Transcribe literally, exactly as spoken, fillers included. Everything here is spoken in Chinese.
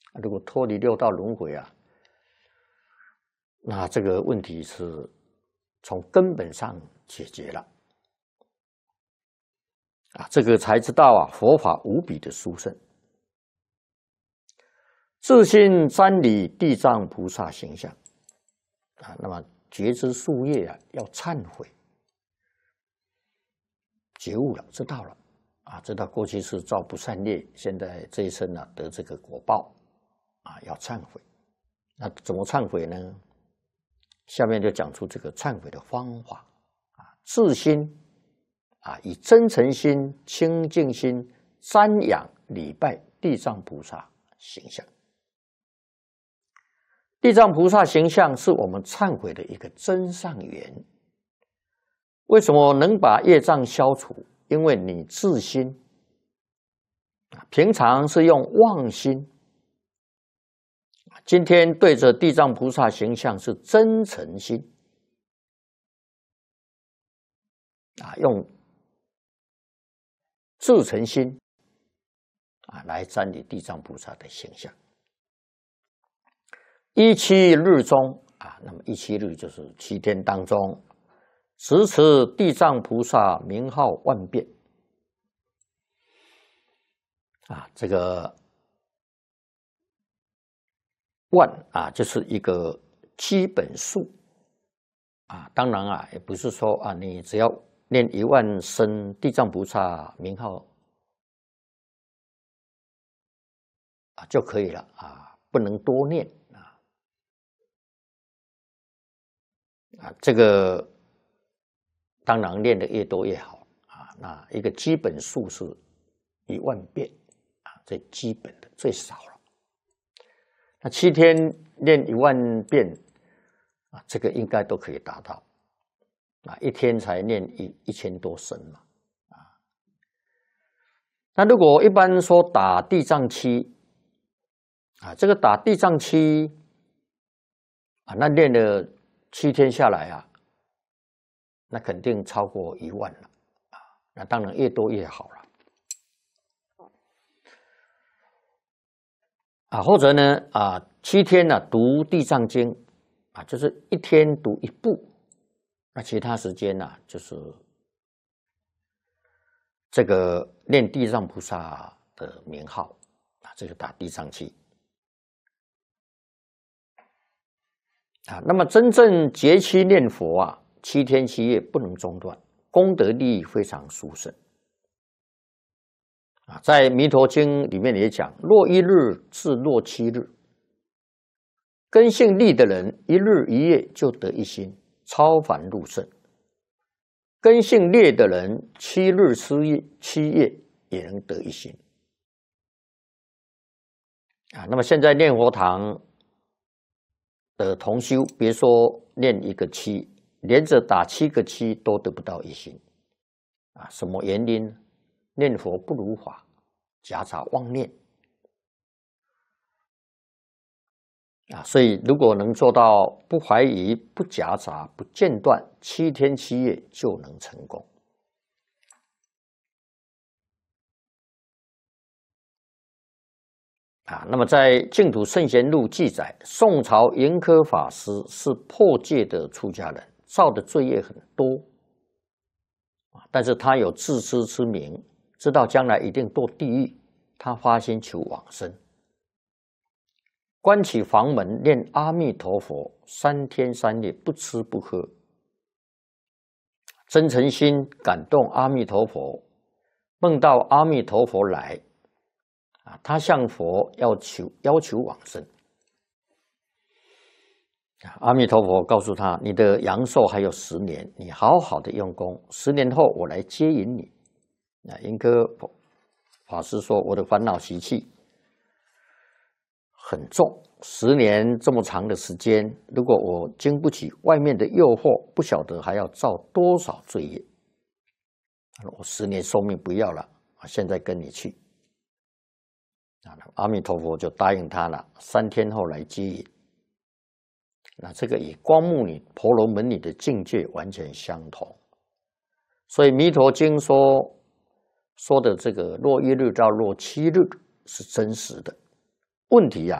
如果脱离六道轮回啊，那这个问题是从根本上解决了啊，这个才知道啊，佛法无比的殊胜。自信瞻礼地藏菩萨形象啊，那么觉知树叶啊，要忏悔，觉悟了，知道了啊，知道过去是造不善业，现在这一生呢、啊、得这个果报啊，要忏悔。那怎么忏悔呢？下面就讲出这个忏悔的方法啊，自心啊，以真诚心、清净心瞻仰礼拜地藏菩萨形象。地藏菩萨形象是我们忏悔的一个真上缘。为什么能把业障消除？因为你自心，平常是用妄心，今天对着地藏菩萨形象是真诚心，啊，用至诚心啊来瞻礼地藏菩萨的形象。一七日中啊，那么一七日就是七天当中，持持地藏菩萨名号万遍啊，这个万啊，就是一个基本数啊。当然啊，也不是说啊，你只要念一万声地藏菩萨名号啊就可以了啊，不能多念啊。啊，这个当然练得越多越好啊。那一个基本数是一万遍啊，最基本的最少了。那七天练一万遍啊，这个应该都可以达到啊。一天才练一一千多声嘛啊。那如果一般说打地藏七啊，这个打地藏七啊，那练了七天下来啊，那肯定超过一万了啊。那当然越多越好了啊。或者呢啊，七天呢、啊、读地藏经啊，就是一天读一部，那其他时间呢、啊、就是这个念地藏菩萨的名号啊，这个打地藏七啊。那么真正节期念佛啊，七天七夜不能中断，功德利益非常殊胜啊。在《弥陀经》里面也讲，若一日至若七日，根性利的人，一日一夜就得一心，超凡入圣；根性劣的人，七日七夜七夜也能得一心啊。那么现在念佛堂的同修，别说念一个七，连着打七个七都得不到一心啊。什么原因？念佛不如法，夹杂妄念啊。所以如果能做到不怀疑、不夹杂、不间断，七天七夜就能成功啊。那么在《净土圣贤录》记载，宋朝盈科法师是破戒的出家人，造的罪业很多啊，但是他有自知之明，知道将来一定堕地狱，他发心求往生，关起房门念阿弥陀佛，三天三夜不吃不喝，真诚心感动阿弥陀佛，梦到阿弥陀佛来啊，他向佛要求要求往生。阿弥陀佛告诉他：“你的阳寿还有十年，你好好的用功，十年后我来接引你。”啊，盈科法师说：“我的烦恼习气很重，十年这么长的时间，如果我经不起外面的诱惑，不晓得还要造多少罪业。我十年寿命不要了，现在跟你去。”阿弥陀佛就答应他了，三天后来接引。那这个与光目女、婆罗门女的境界完全相同，所以《弥陀经》说说的这个若一日到若七日是真实的。问题啊，